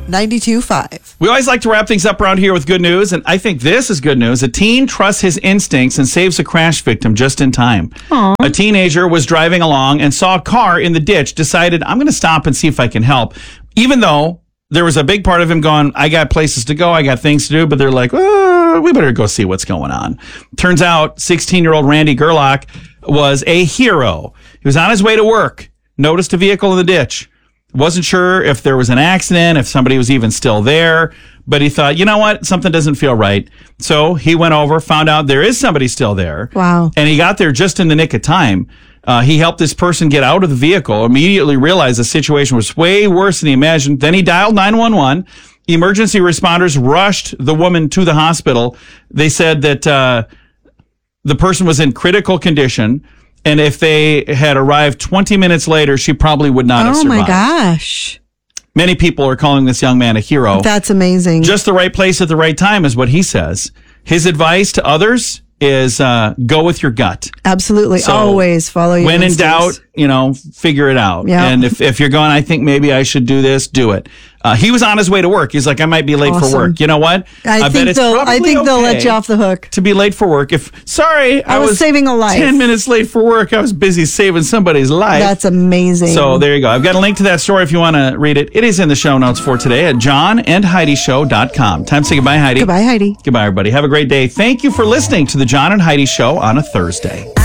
92.5. We always like to wrap things up around here with good news, and I think this is good news. A teen trusts his instincts and saves a crash victim just in time. Aww. A teenager was driving along and saw a car in the ditch, decided, I'm going to stop and see if I can help. Even though there was a big part of him going, I got places to go, I got things to do, but they're like, we better go see what's going on. Turns out 16-year-old Randy Gerlach was a hero. He was on his way to work, noticed a vehicle in the ditch. Wasn't sure if there was an accident, if somebody was even still there, but he thought, you know what? Something doesn't feel right. So he went over, found out there is somebody still there. Wow. And he got there just in the nick of time. He helped this person get out of the vehicle, immediately realized the situation was way worse than he imagined. Then he dialed 911. Emergency responders rushed the woman to the hospital. They said that the person was in critical condition, and if they had arrived 20 minutes later, she probably would not have survived. Oh, my gosh. Many people are calling this young man a hero. That's amazing. Just the right place at the right time is what he says. His advice to others is go with your gut. Absolutely. So always follow your when instincts. in doubt, figure it out. Yeah. And if you're going, I think maybe I should do this, do it. He was on his way to work. He's like, I might be late for work. You know what? I think they'll let you off the hook to be late for work. I was saving a life. 10 minutes late for work. I was busy saving somebody's life. That's amazing. So there you go. I've got a link to that story if you want to read it. It is in the show notes for today at johnandheidishow.com. Time to say goodbye, Heidi. Goodbye, Heidi. Goodbye, everybody. Have a great day. Thank you for listening to the John and Heidi Show on a Thursday.